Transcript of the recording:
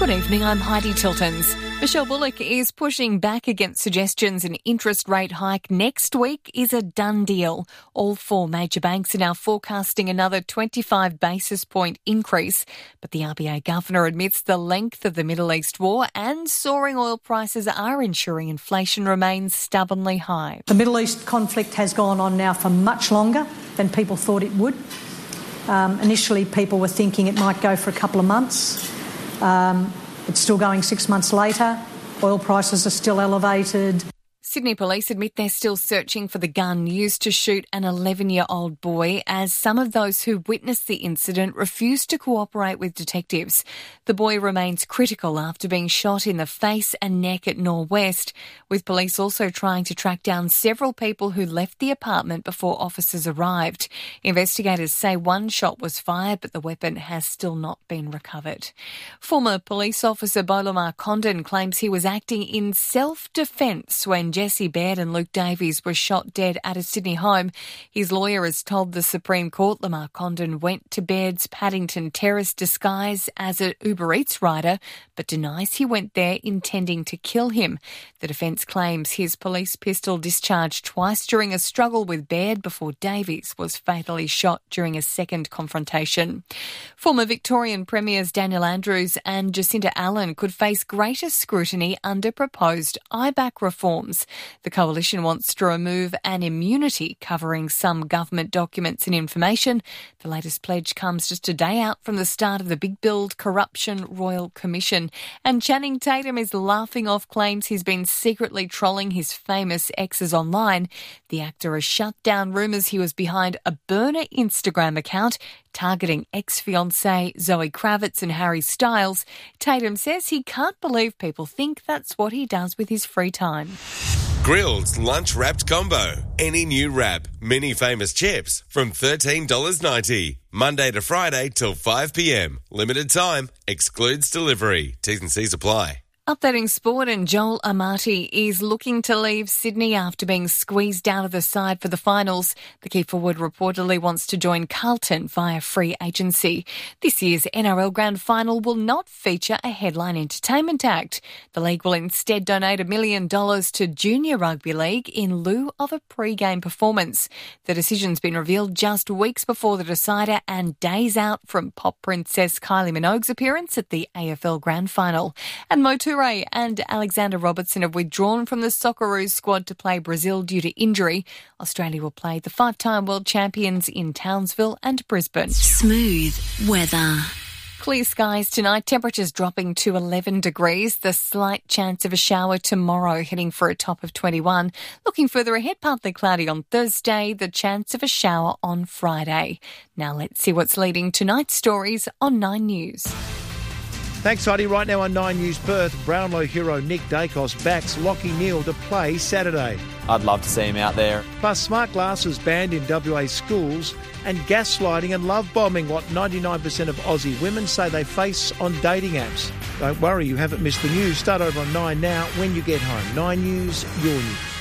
Good evening, I'm Heidi Tiltons. Michelle Bullock is pushing back against suggestions an interest rate hike next week is a done deal. All four major banks are now forecasting another 25 basis point increase, but the RBA governor admits the length of the Middle East war and soaring oil prices are ensuring inflation remains stubbornly high. The Middle East conflict has gone on now for much longer than people thought it would. Initially, people were thinking it might go for a couple of months. It's still going 6 months later. Oil prices are still elevated. Sydney police admit they're still searching for the gun used to shoot an 11-year-old boy, as some of those who witnessed the incident refused to cooperate with detectives. The boy remains critical after being shot in the face and neck at Norwest, with police also trying to track down several people who left the apartment before officers arrived. Investigators say one shot was fired, but the weapon has still not been recovered. Former police officer Bolamar Condon claims he was acting in self-defence when Jesse Baird and Luke Davies were shot dead at a Sydney home. His lawyer has told the Supreme Court Lamar Condon went to Baird's Paddington Terrace disguise as an Uber Eats rider, but denies he went there intending to kill him. The defence claims his police pistol discharged twice during a struggle with Baird before Davies was fatally shot during a second confrontation. Former Victorian Premiers Daniel Andrews and Jacinta Allen could face greater scrutiny under proposed IBAC reforms. The coalition wants to remove an immunity covering some government documents and information. The latest pledge comes just a day out from the start of the Big Build Corruption Royal Commission. And Channing Tatum is laughing off claims he's been secretly trolling his famous exes online. The actor has shut down rumours he was behind a burner Instagram account targeting ex-fiancée Zoe Kravitz and Harry Styles. Tatum says he can't believe people think that's what he does with his free time. Grilled lunch wrapped combo. Any new wrap, mini famous chips from $13.90. Monday to Friday till 5 p.m. Limited time. Excludes delivery. T's and C's apply. Updating sport, and Joel Amati is looking to leave Sydney after being squeezed out of the side for the finals. The key forward reportedly wants to join Carlton via free agency. This year's NRL Grand Final will not feature a headline entertainment act. The league will instead donate $1 million to Junior Rugby League in lieu of a pre-game performance. The decision's been revealed just weeks before the decider and days out from pop princess Kylie Minogue's appearance at the AFL Grand Final. And Motu Ray and Alexander Robertson have withdrawn from the Socceroos squad to play Brazil due to injury. Australia will play the 5-time world champions in Townsville and Brisbane. Smooth weather. Clear skies tonight, temperatures dropping to 11 degrees. The slight chance of a shower tomorrow, heading for a top of 21. Looking further ahead, partly cloudy on Thursday, the chance of a shower on Friday. Now let's see what's leading tonight's stories on 9 News. Thanks, Heidi. Right now on 9 News Perth, Brownlow hero Nick Dacos backs Lachie Neale to play Saturday. I'd love to see him out there. Plus, smart glasses banned in WA schools and gaslighting and love bombing, what 99% of Aussie women say they face on dating apps. Don't worry, you haven't missed the news. Start over on 9 now when you get home. 9 News, your news.